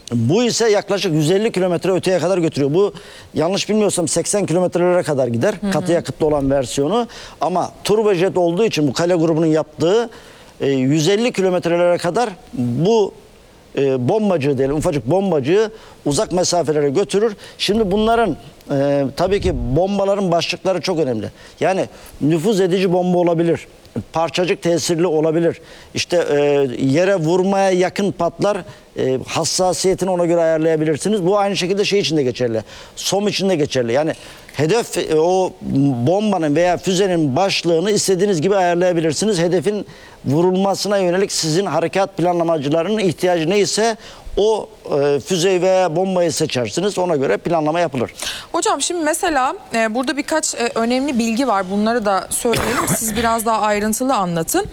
Bu ise yaklaşık 150 kilometre öteye kadar götürüyor. Bu yanlış bilmiyorsam 80 kilometrelere kadar gider. Katı yakıtlı olan versiyonu. Ama turbojet olduğu için bu Kale grubunun yaptığı 150 kilometrelere kadar bu bombacığı diyelim, ufacık bombacığı uzak mesafelere götürür. Şimdi bunların tabii ki bombaların başlıkları çok önemli. Yani nüfuz edici bomba olabilir. Parçacık tesirli olabilir. İşte yere vurmaya yakın patlar, hassasiyetini ona göre ayarlayabilirsiniz. Bu aynı şekilde şey için de geçerli. SOM için de geçerli. Yani hedef o bombanın veya füzenin başlığını istediğiniz gibi ayarlayabilirsiniz. Hedefin vurulmasına yönelik sizin harekat planlamacılarının ihtiyacı neyse o füzeyi veya bombayı seçersiniz. Ona göre planlama yapılır. Hocam şimdi mesela burada birkaç önemli bilgi var. Bunları da söyleyelim. Siz biraz daha ayrıntılı anlatın.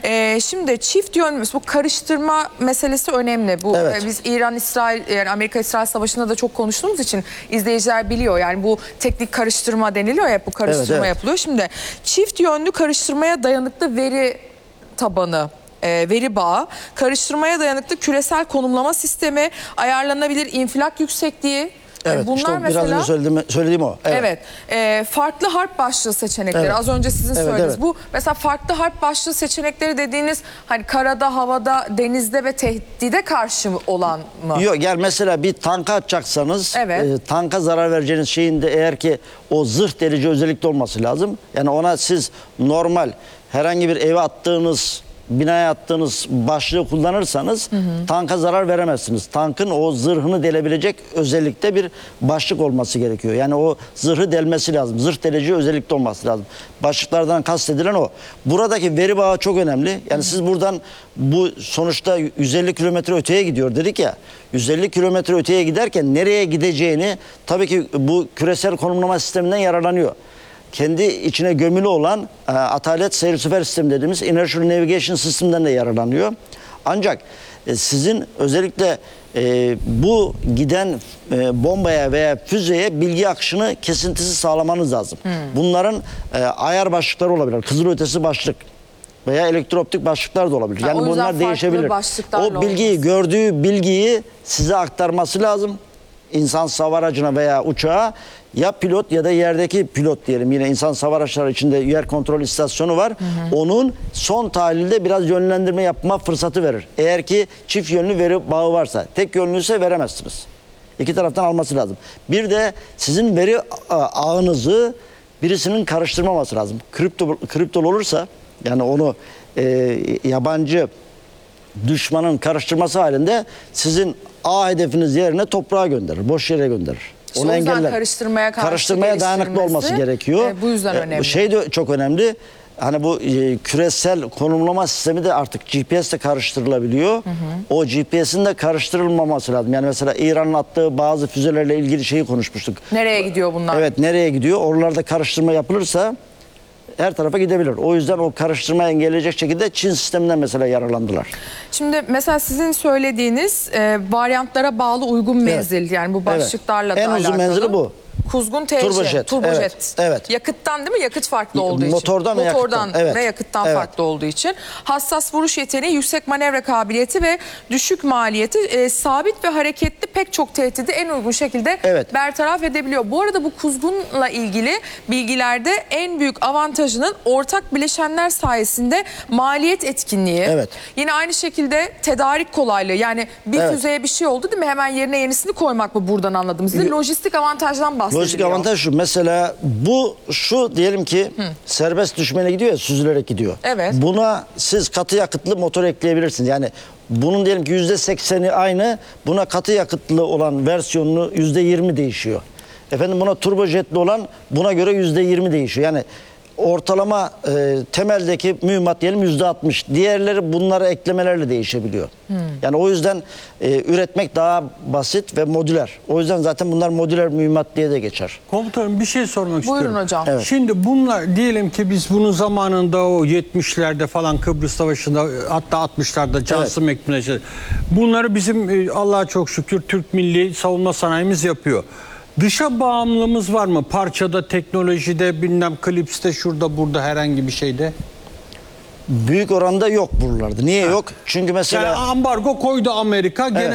Şimdi çift yönlü, bu karıştırma meselesi önemli. Bu Evet. biz İran-İsrail, yani Amerika-İsrail savaşında da çok konuştuğumuz için izleyiciler biliyor. Yani bu teknik karıştırma deniliyor ya, bu karıştırma yapılıyor. Şimdi çift yönlü karıştırmaya dayanıklı veri tabanı, veri bağı, karıştırmaya dayanıklı küresel konumlama sistemi, ayarlanabilir infilak yüksekliği. Evet, Bunlar işte mesela biraz önce söylediğim o. Evet. Farklı harp başlığı seçenekleri. Evet. Az önce sizin söylediğiniz. evet. Bu mesela farklı harp başlığı seçenekleri dediğiniz hani karada, havada, denizde ve tehdide karşı olan mı? Yok, gel mesela bir tanka atacaksanız Evet. tanka zarar vereceğiniz şeyin de eğer ki o zırh delici özellikle olması lazım. Yani ona siz normal herhangi bir eve attığınız, binaya attığınız başlığı kullanırsanız tanka zarar veremezsiniz. Tankın o zırhını delebilecek özellikte bir başlık olması gerekiyor. Yani o zırhı delmesi lazım. Zırh delici özellikte olması lazım. Başlıklardan kastedilen o. Buradaki veri bağı çok önemli. Yani siz buradan bu sonuçta 150 kilometre öteye gidiyor dedik ya. 150 kilometre öteye giderken nereye gideceğini tabii ki bu küresel konumlama sisteminden yararlanıyor. Kendi içine gömülü olan atalet seyir süper sistem dediğimiz Inertial Navigation System'den de yararlanıyor. Ancak sizin özellikle bu giden bombaya veya füzeye bilgi akışını kesintisiz sağlamanız lazım. Bunların ayar başlıkları olabilir. Kızılötesi başlık veya elektrooptik başlıklar da olabilir. Yani bunlar değişebilir. O bilgiyi, gördüğü bilgiyi size aktarması lazım. İnsan savar aracına veya uçağa, ya pilot ya da yerdeki pilot diyelim, yine insan savar araçları içinde yer kontrol istasyonu var. Onun son tahlilde biraz yönlendirme yapma fırsatı verir. Eğer ki çift yönlü veri bağı varsa, tek yönlüyse veremezsiniz. İki taraftan alması lazım. Bir de sizin veri ağınızı birisinin karıştırmaması lazım. Kriptolu olursa, yani onu yabancı düşmanın karıştırması halinde sizin A hedefiniz yerine toprağa gönderir, boş yere gönderir. İşte Onu engeller. Karıştırmaya dayanıklı olması gerekiyor. Bu yüzden önemli. Şey de çok önemli. Hani bu küresel konumlama sistemi de artık GPS ile karıştırılabiliyor. O GPS'in de karıştırılmaması lazım. Yani mesela İran'ın attığı bazı füzelerle ilgili şeyi konuşmuştuk. Nereye gidiyor bunlar? Evet, nereye gidiyor? Oralarda karıştırma yapılırsa her tarafa gidebilir. O yüzden o karıştırmayı engelleyecek şekilde Çin sisteminden mesela yararlandılar. Şimdi mesela sizin söylediğiniz varyantlara bağlı uygun menzil, yani bu başlıklarla da en alakalı. uzun menzili bu. Kuzgun TC, Turbojet. Evet. Yakıttan değil mi? Yakıt farklı olduğu için. Motordan ve yakıttan farklı olduğu için. Hassas vuruş yeteneği, yüksek manevra kabiliyeti ve düşük maliyeti sabit ve hareketli pek çok tehdidi en uygun şekilde bertaraf edebiliyor. Bu arada bu kuzgunla ilgili bilgilerde en büyük avantajının ortak bileşenler sayesinde maliyet etkinliği. Yine aynı şekilde tedarik kolaylığı. Yani bir füzeye bir şey oldu değil mi? Hemen yerine yenisini koymak mı buradan anladığımızda? Lojistik avantajdan bahsediliyor. Lojistik avantaj şu. Mesela şu diyelim ki serbest düşmene gidiyor ya, süzülerek gidiyor. Evet. Buna siz katı yakıtlı motor ekleyebilirsiniz. Yani bunun diyelim ki %80'i aynı. Buna katı yakıtlı olan versiyonunu %20 değişiyor. Efendim buna turbojetli olan buna göre %20 değişiyor. Yani ortalama temeldeki mühimmat diyelim %60. Diğerleri bunlara eklemelerle değişebiliyor. Yani o yüzden üretmek daha basit ve modüler. O yüzden zaten bunlar modüler mühimmat diye de geçer. Komutanım, bir şey sormak istiyorum. Buyurun hocam. Evet. Şimdi bunlar, diyelim ki biz bunun zamanında o 70'lerde falan Kıbrıs Savaşı'nda, hatta 60'larda Cansım Mektubu'na, bunları bizim Allah'a çok şükür Türk Milli Savunma Sanayimiz yapıyor. Dışa bağımlılığımız var mı? Parçada, teknolojide, bilmem klipste, şurada burada herhangi bir şeyde? Büyük oranda yok buralarda. Niye yok? Çünkü mesela Yani ambargo koydu Amerika. Gene